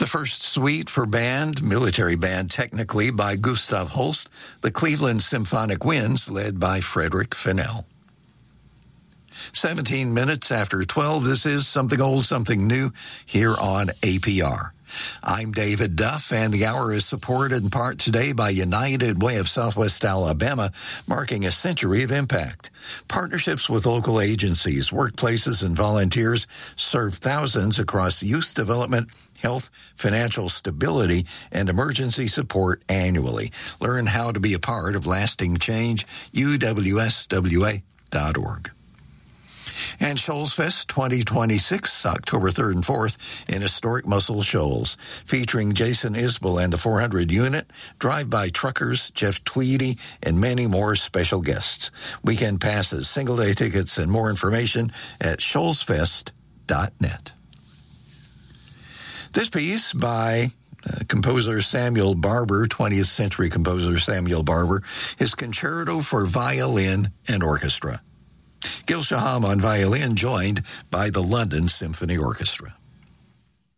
The first suite for band, military band technically, by Gustav Holst, the Cleveland Symphonic Winds, led by Frederick Fennell. 17 minutes after 12, this is Something Old, Something New here on APR. I'm David Duff, and the hour is supported in part today by United Way of Southwest Alabama, marking a century of impact. Partnerships with local agencies, workplaces, and volunteers serve thousands across youth development, health, financial stability, and emergency support annually. Learn how to be a part of lasting change, uwswa.org. And Shoals Fest 2026, October 3rd and 4th in historic Muscle Shoals, featuring Jason Isbell and the 400 unit, drive-by truckers, Jeff Tweedy, and many more special guests. Weekend passes, single-day tickets, and more information at shoalsfest.net. This piece by composer Samuel Barber, 20th century composer Samuel Barber, is Concerto for Violin and Orchestra. Gil Shaham on violin, joined by the London Symphony Orchestra.